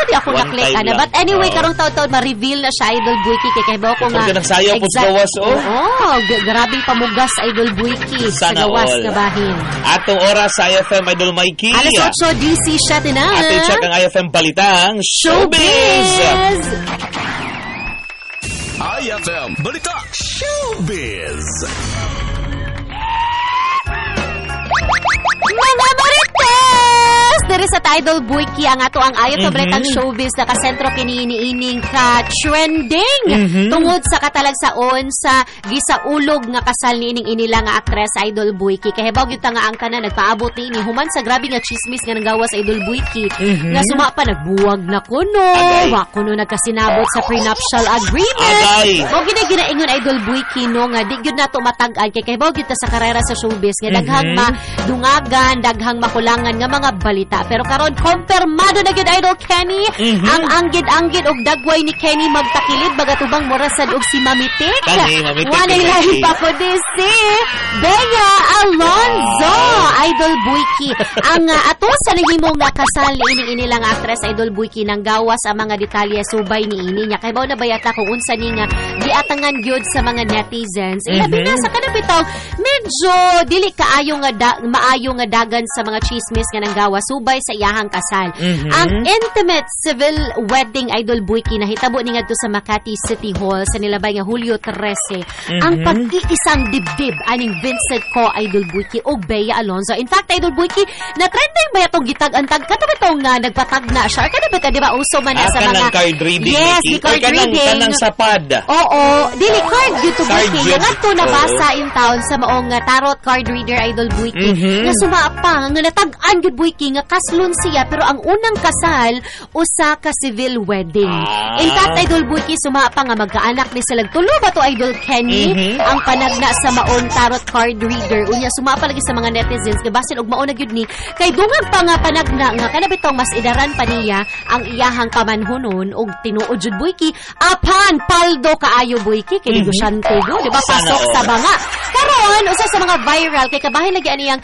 di ako na-click ana. But anyway, karong taon-taon ma-reveal na siya Idol Buiki kay kahibaw ko nga. Nagsayaw po sa gawas grabing pamugas Idol Buiki sa gawas nga bahin. Atong oras sa IFM Idol Mikey. Alas 8 DC siya tinan. Atin siya kang IFM Balitang Showbiz. IFM Balita Showbiz. Mga Marites! Dari sa Idol Buiki ang ato ang ayot sa Balitang Showbiz na kasentro kiniiniining ka trending tungod sa katalagsaon sa gisaulog nga kasal niining inila nga aktres Idol Buiki. Kahibaw gyud nga ang tanan nagpaabot ni human sa grabe nga chismis nga nagawas sa Idol Buiki nga suma pa nagbuwag na kuno, wa kuno nagkasinabot sa prenuptial agreement. Mo ginaingon Idol Buiki no nga di gyud nato matag-an kay kahibaw gyud ta sa karera sa showbiz nga daghang madungagan, daghang makulangan nga mga balita. Pero karon konfirmado na gyud Idol Kenny ang anggid-anggid og dagway ni Kenny magtakilid bagatubang morasad og si Mamitik. Wanay lahi pa ko si Bea Alonzo Idol Buiki. Ang ato sa nahimong nga kasal ni inilang aktres Idol Buiki nang gawas ang mga detalye subay ni ini nya kay bao na bayata kung unsa ni nga giatangan gyud sa mga netizens. Ilabi na sa kanapitaw medyo dili kaayo nga maayo nga dagan sa mga chismis nga nang gawas subay sa iyahang kasal. Ang intimate civil wedding Idol Buiki nahitabo ni ngadto sa Makati City Hall sa nilabay nga Hulyo 13. Ang pag-iisang dibdib aning Vincent Co Idol Buiki ug Bea Alonzo. In fact Idol Buiki na trending ba itong gitag-antag katong nga nagpatag na siya. Kada ba di ba uso man na sa mga card reading? Yes, card reading. Kanang sapad. Oo, dili card gyud to Buiki. Ngadto nabasa in town sa maong tarot card reader Idol Buiki. Nga sumapa nga natag-an gyud Buiki nga kaslon siya pero ang unang kasal usa ka civil wedding. In fact Idol Buiki sumapa nga magkaanak ni sila tulo ba to Idol Kenny ang panagna sa maong tarot card reader. Unya sumapa lagi sa mga netizens nga basin og mao na gyud ni kay dungag pa nga panagna nga kana bitong mas idaran pa niya ang iyahang pamanhunon og tinuod jud Buiki apan paldo kaayo Buiki kay negosyante go di ba pasok sa banga. Karon usa sa mga viral kay kabahin lagi aniyang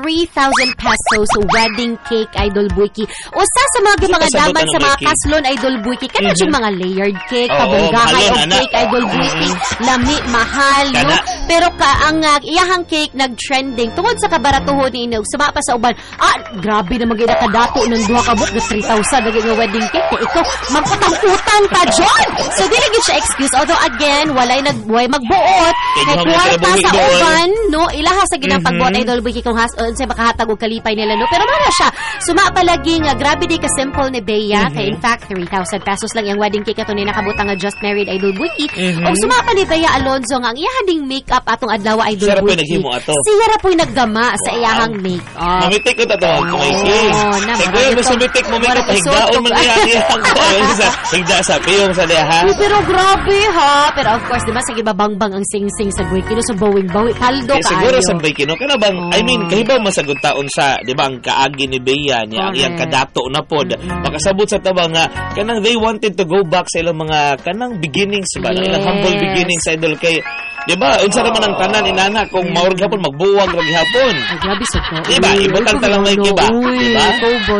3,000 pesos wedding cake Idol Buiki. Usa sa mga daman sa mga kaslon Idol Buiki kana jud mga layered cake, kabunggahay og cake Idol Buiki, lami mahal no. Pero ang iyahang cake nag-trending tungod sa kabaratuhon ni inog suma pa sa uban. Grabe na magina kadato ng duha ka buok na 3,000 lagi nga wedding cake. Kaya ito magpatang-utang pa John. So dili gid siya excuse although again walay magbuot kay kwarta sa uban no ilaha sa ginang pagbuot Idol Buiki kung sa makahatag og kalipay nila no. Pero mana siya suma palagi nga grabe di ka simple ni Bea kay in fact 3,000 pesos lang yung wedding cake ato ni nakabutang nga just married Idol Buiki. Og suma pa ni Bea Alonzo nga ang iyahang ding makeup atong adlaw Idol Buiki. Siya ra po'y naggama sa iyahang makeup. Mamitik ko tato Mikey. Kaya mo sa mitik mo makeup higdaon man iyang higda sa piyong sa diha ha. Pero grabe ha. Pero of course di ba sige babangbang ang sing-sing sa Buiki no sa bawing-bawi paldo kaayo. Siguro sa Buiki no kana bang I mean kahibaw masagot taon sa di ba ang kaagi ni Bea niya ang iyang kadato na pod makasabot sa tabang nga kanang they wanted to go back sa ilang mga kanang beginnings ba ilang humble beginnings sa Idol kay di ba unsa ra man ang tanan inana kung maurag hapon magbuwag ra gihapon grabe sa ko di ba ibutan ta lang may kiba di ba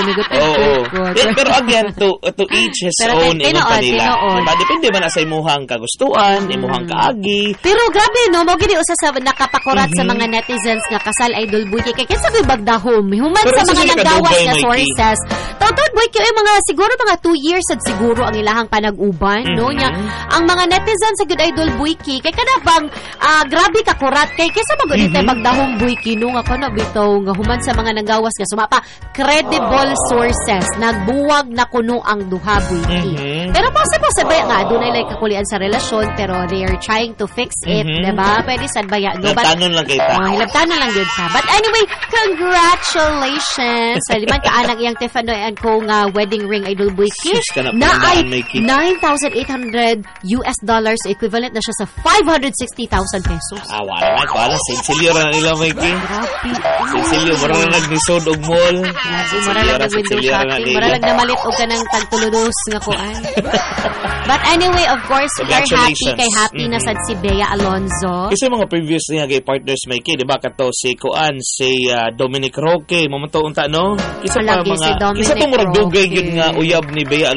pero again to each his own in kanila diba depende man sa imuhang kagustuhan imuhang kaagi pero grabe no mo gid usa sa nakapakurat sa mga netizens nga kasal Idol Buiki kay kinsa koy bagdahom human sa mga nagawas nga sources tawtod Buiki ay mga siguro mga 2 years sad siguro ang ilahang panag-uban no nya ang mga netizens sa good Idol Buiki kay kada bang grabe ka kurat kay kaysa magudit tay magdahong Buiki no nga kana bitaw nga human sa mga nagawas nga sumapa credible sources nagbuwag na kuno ang duha Buiki pero possible sa baya nga adunay like kakulian sa relasyon pero they are trying to fix it diba pwede sad baya go but hilabtanon lang kita hilabtanon lang gyud sa but anyway congratulations sa liman ka anak iyang Tiffany and Co nga wedding ring Idol Buiki na ay $9,800 equivalent na siya sa 560,000 pesos. Wala ko alas sensilyo ra nila Mikey. Sensilyo mura na nagnisod og mall. Mura lang nag-window shopping. Mura lang namalit og kanang tagtuludos nga kuan. But anyway, of course, we are happy kay happy na sad si Bea Alonzo. Kasi mga previous niya kay partners Mikey, di ba kato si kuan si Dominic Roque, mamanto unta no? Kisa pa mga kisa tong murag dugay gyud nga uyab ni Bea